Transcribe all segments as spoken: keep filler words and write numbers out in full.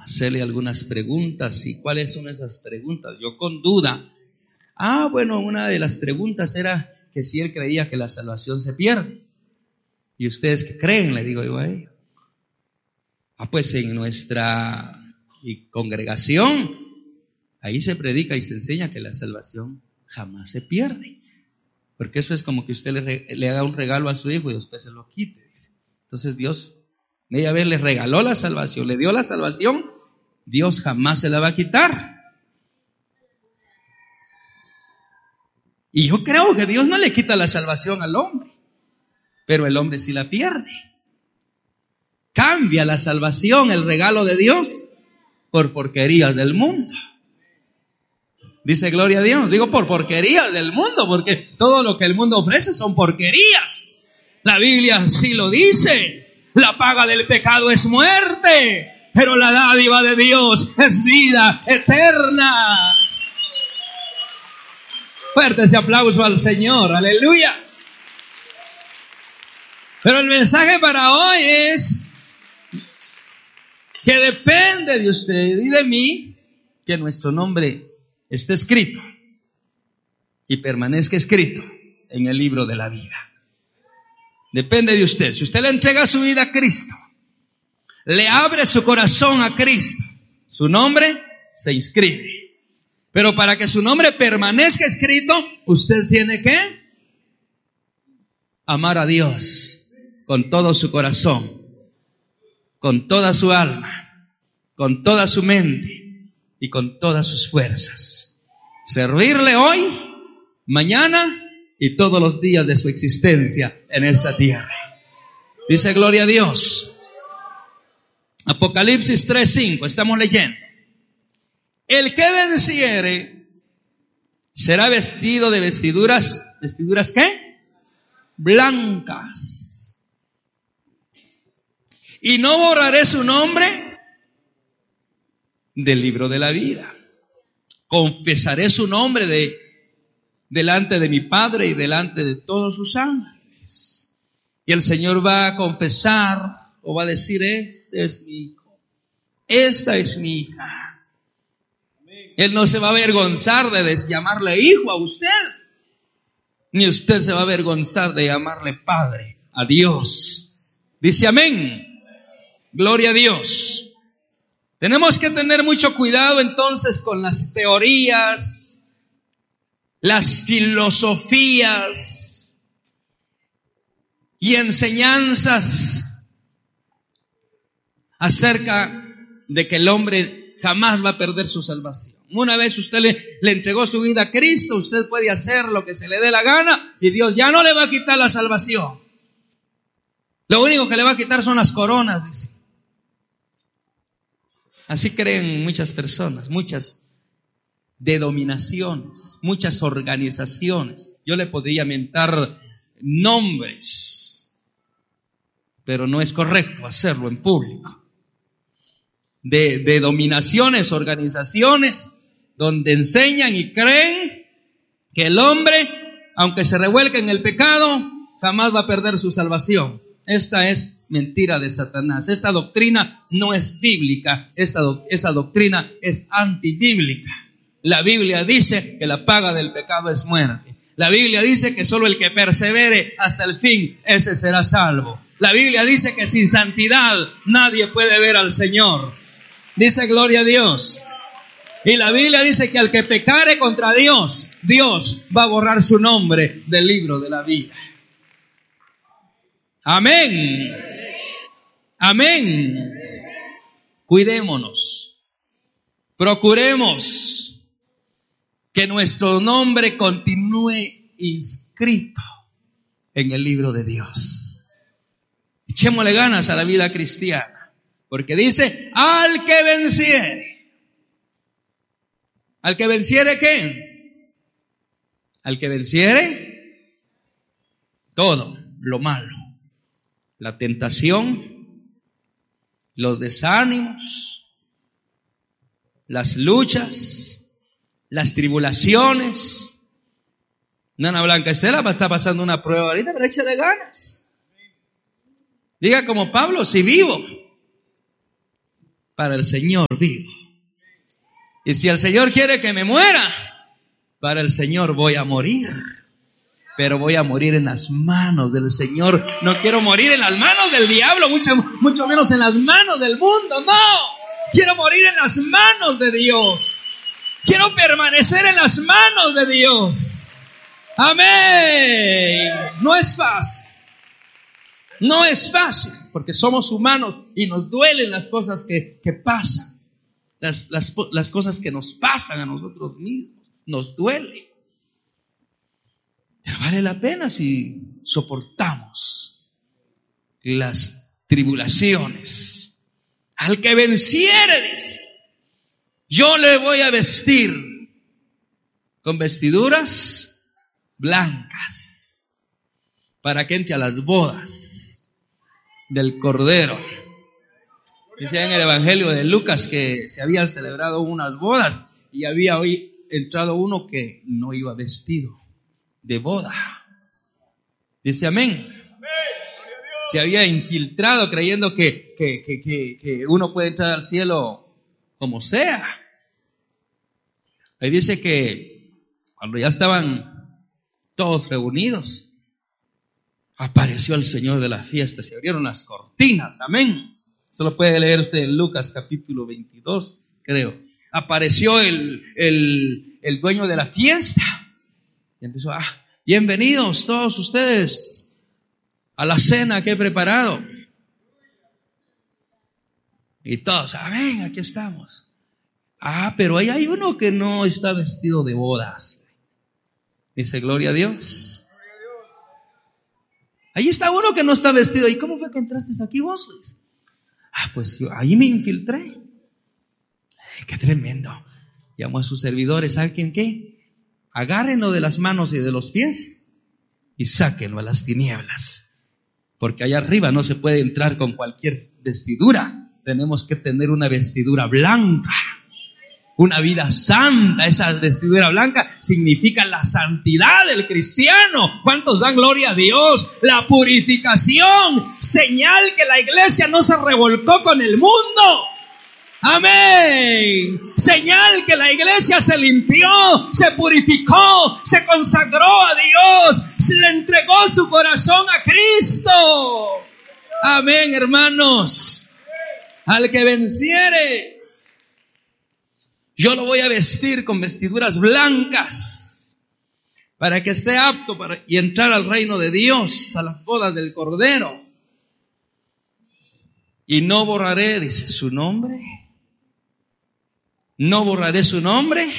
hacerle algunas preguntas. ¿Y cuáles son esas preguntas? Yo con duda. Ah, bueno, una de las preguntas era que si él creía que la salvación se pierde. ¿Y ustedes qué creen? Le digo yo a ellos. Ah, pues en nuestra congregación, ahí se predica y se enseña que la salvación jamás se pierde. Porque eso es como que usted le, le haga un regalo a su hijo y después se lo quite, dice. Entonces Dios, media vez le regaló la salvación, le dio la salvación, Dios jamás se la va a quitar. Y yo creo que Dios no le quita la salvación al hombre, pero el hombre sí la pierde. Cambia la salvación, el regalo de Dios, por porquerías del mundo. Dice gloria a Dios. Digo por porquerías del mundo, porque todo lo que el mundo ofrece son porquerías. La Biblia sí lo dice. La paga del pecado es muerte, pero la dádiva de Dios es vida eterna. Fuerte ese aplauso al Señor, aleluya. Pero el mensaje para hoy es que depende de usted y de mí que nuestro nombre esté escrito y permanezca escrito en el libro de la vida. Depende de usted. Si usted le entrega su vida a Cristo, le abre su corazón a Cristo, su nombre se inscribe. Pero para que su nombre permanezca escrito, usted tiene que amar a Dios con todo su corazón, con toda su alma, con toda su mente y con todas sus fuerzas. Servirle hoy, mañana y todos los días de su existencia en esta tierra. Dice gloria a Dios. Apocalipsis tres cinco, estamos leyendo. El que venciere será vestido de vestiduras, ¿vestiduras qué? Blancas. Y no borraré su nombre del libro de la vida. Confesaré su nombre de, delante de mi Padre y delante de todos sus ángeles. Y el Señor va a confesar o va a decir, este es mi hijo, esta es mi hija. Él no se va a avergonzar de llamarle hijo a usted, ni usted se va a avergonzar de llamarle padre a Dios. Dice amén. Gloria a Dios. Tenemos que tener mucho cuidado entonces con las teorías, las filosofías y enseñanzas acerca de que el hombre jamás va a perder su salvación. Una vez usted le, le entregó su vida a Cristo, usted puede hacer lo que se le dé la gana y Dios ya no le va a quitar la salvación. Lo único que le va a quitar son las coronas, dice. Así creen muchas personas, muchas denominaciones, muchas organizaciones. Yo le podría mentar nombres, pero no es correcto hacerlo en público. De, de dominaciones, organizaciones, donde enseñan y creen que el hombre, aunque se revuelque en el pecado, jamás va a perder su salvación. Esta es mentira de Satanás. Esta doctrina no es bíblica. Esta, esa doctrina es antibíblica. La Biblia dice que la paga del pecado es muerte. La Biblia dice que solo el que persevere hasta el fin, ese será salvo. La Biblia dice que sin santidad nadie puede ver al Señor. Dice gloria a Dios. Y la Biblia dice que al que pecare contra Dios, Dios va a borrar su nombre del libro de la vida. Amén. Amén. Cuidémonos. Procuremos que nuestro nombre continúe inscrito en el libro de Dios. Echémosle ganas a la vida cristiana, porque dice, al que venciere. ¿Al que venciere qué? Al que venciere todo lo malo, la tentación, los desánimos, las luchas, las tribulaciones. Nana Blanca Estela está pasando una prueba ahorita, pero échale ganas. Diga como Pablo, si vivo, para el Señor vivo. Y si el Señor quiere que me muera, para el Señor voy a morir. Pero voy a morir en las manos del Señor. No quiero morir en las manos del diablo, mucho, mucho menos en las manos del mundo. No, quiero morir en las manos de Dios. Quiero permanecer en las manos de Dios. Amén. No es fácil. No es fácil, porque somos humanos y nos duelen las cosas que, que pasan. Las, las, las cosas que nos pasan a nosotros mismos. Nos duele. Pero vale la pena si soportamos las tribulaciones. Al que venciere, dice, yo le voy a vestir con vestiduras blancas para que entre a las bodas del Cordero. Dice en el Evangelio de Lucas que se habían celebrado unas bodas y había hoy entrado uno que no iba vestido de boda. Dice amén. Se había infiltrado creyendo que, que, que, que, que uno puede entrar al cielo como sea. Ahí dice que cuando ya estaban todos reunidos, apareció el Señor de la fiesta, se abrieron las cortinas, amén. Eso lo puede leer usted en Lucas capítulo veintidós, creo. Apareció el, el, el dueño de la fiesta y empezó, ah, bienvenidos todos ustedes a la cena que he preparado. Y todos, amén, aquí estamos. Ah, pero ahí hay uno que no está vestido de bodas. Dice, gloria a Dios. Ahí está uno que no está vestido. ¿Y cómo fue que entraste aquí vos, Luis? Ah, pues yo ahí me infiltré. Ay, qué tremendo. Llamó a sus servidores, ¿saben qué? Agárrenlo de las manos y de los pies y sáquenlo a las tinieblas. Porque allá arriba no se puede entrar con cualquier vestidura. Tenemos que tener una vestidura blanca. Una vida santa. Esa vestidura blanca significa la santidad del cristiano. ¿Cuántos dan gloria a Dios? La purificación, señal que la iglesia no se revolcó con el mundo. Amén. Señal que la iglesia se limpió, se purificó, se consagró a Dios, se le entregó su corazón a Cristo. Amén, hermanos. Al que venciere, yo lo voy a vestir con vestiduras blancas para que esté apto para y entrar al reino de Dios, a las bodas del Cordero. Y no borraré, dice, su nombre. No borraré su nombre.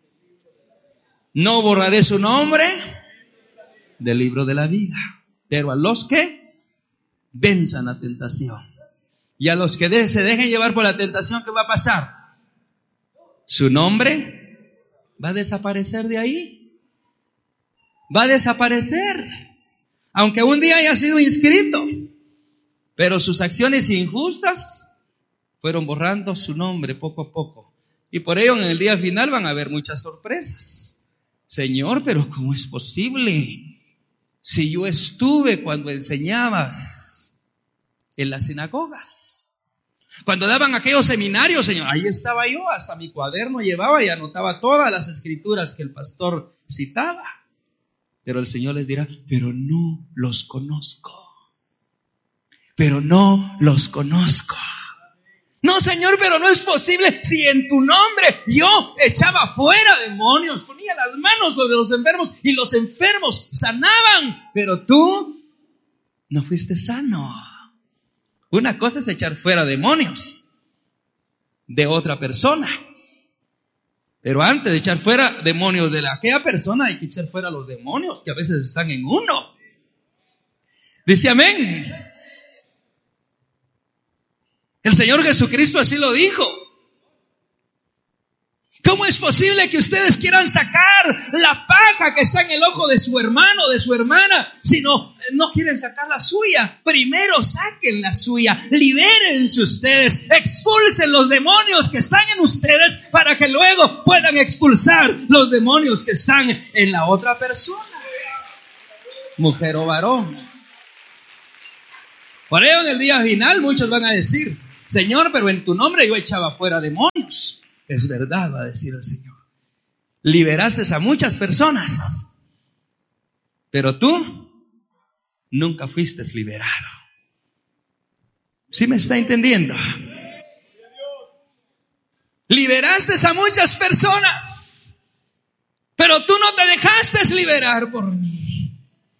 No borraré su nombre del libro de la vida. Pero a los que venzan la tentación y a los que de, se dejen llevar por la tentación, ¿qué va a pasar? Su nombre va a desaparecer de ahí. Va a desaparecer. Aunque un día haya sido inscrito. Pero sus acciones injustas fueron borrando su nombre poco a poco. Y por ello en el día final van a haber muchas sorpresas. Señor, pero ¿cómo es posible? Si yo estuve cuando enseñabas en las sinagogas. Cuando daban aquellos seminarios, Señor, ahí estaba yo, hasta mi cuaderno llevaba y anotaba todas las escrituras que el pastor citaba. Pero el Señor les dirá, pero no los conozco. Pero no los conozco. No, Señor, pero no es posible si en tu nombre yo echaba fuera demonios, ponía las manos sobre los enfermos y los enfermos sanaban, pero tú no fuiste sano. Una cosa es echar fuera demonios de otra persona. Pero antes de echar fuera demonios de la, aquella persona, hay que echar fuera los demonios que a veces están en uno. Dice amén. El Señor Jesucristo así lo dijo. ¿Cómo es posible que ustedes quieran sacar la paja que está en el ojo de su hermano, de su hermana, si no, no quieren sacar la suya? Primero saquen la suya, libérense ustedes, expulsen los demonios que están en ustedes para que luego puedan expulsar los demonios que están en la otra persona, mujer o varón. Por ello en el día final muchos van a decir, Señor, pero en tu nombre yo echaba fuera demonios. Es verdad, va a decir el Señor. Liberaste a muchas personas, pero tú nunca fuiste liberado. ¿Sí me está entendiendo? Liberaste a muchas personas, pero tú no te dejaste liberar por mí.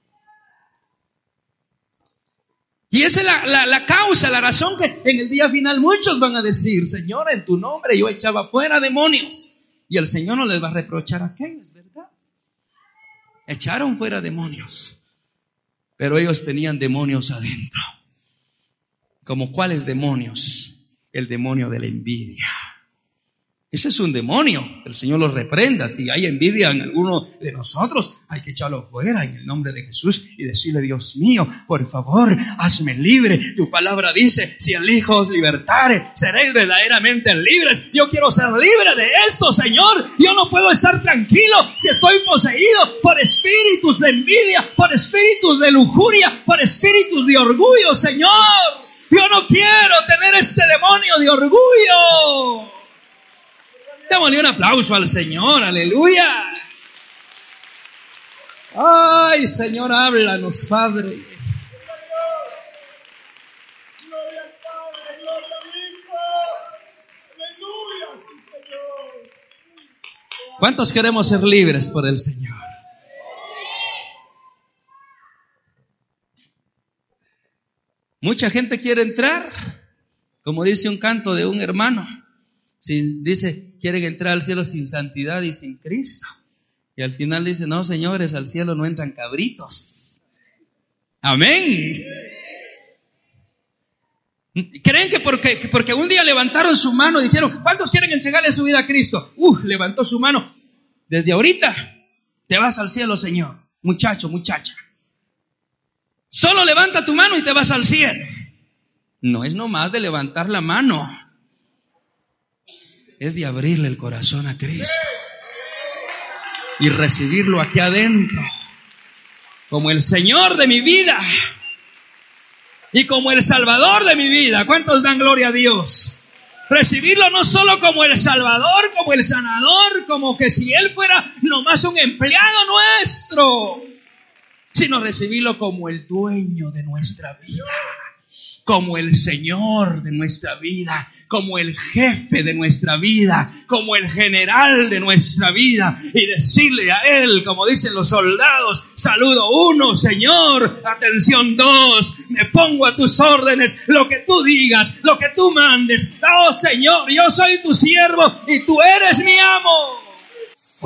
Y esa es la, la, la causa, la razón que en el día final muchos van a decir: Señor, en tu nombre yo echaba fuera demonios. Y el Señor no les va a reprochar aquello, es verdad. Echaron fuera demonios, pero ellos tenían demonios adentro. ¿Como cuáles demonios? El demonio de la envidia. Ese es un demonio. El Señor lo reprenda. Si hay envidia en alguno de nosotros, hay que echarlo fuera en el nombre de Jesús y decirle: Dios mío, por favor, hazme libre. Tu palabra dice: si el Hijo os libertare, seréis verdaderamente libres. Yo quiero ser libre de esto, Señor. Yo no puedo estar tranquilo si estoy poseído por espíritus de envidia, por espíritus de lujuria, por espíritus de orgullo, Señor. Yo no quiero tener este demonio de orgullo. Démosle un aplauso al Señor, aleluya. Ay, Señor, háblanos, Padre. Gloria al Padre, gloria al Hijo. Aleluya, Señor. ¿Cuántos queremos ser libres por el Señor? Mucha gente quiere entrar, como dice un canto de un hermano. Si dice, quieren entrar al cielo sin santidad y sin Cristo. Y al final dice: no, señores, al cielo no entran cabritos. Amén. ¿Creen que porque, porque un día levantaron su mano y dijeron: ¿cuántos quieren entregarle su vida a Cristo? Uh, levantó su mano. Desde ahorita te vas al cielo, Señor. Muchacho, muchacha. Solo levanta tu mano y te vas al cielo. No es nomás de levantar la mano. Es de abrirle el corazón a Cristo y recibirlo aquí adentro como el Señor de mi vida y como el Salvador de mi vida. ¿Cuántos dan gloria a Dios? Recibirlo no solo como el Salvador, como el sanador, como que si Él fuera nomás un empleado nuestro, sino recibirlo como el dueño de nuestra vida, como el Señor de nuestra vida, como el jefe de nuestra vida, como el general de nuestra vida, y decirle a Él, como dicen los soldados: saludo uno, Señor, atención dos, me pongo a tus órdenes, lo que tú digas, lo que tú mandes. Oh, Señor, yo soy tu siervo y tú eres mi amo.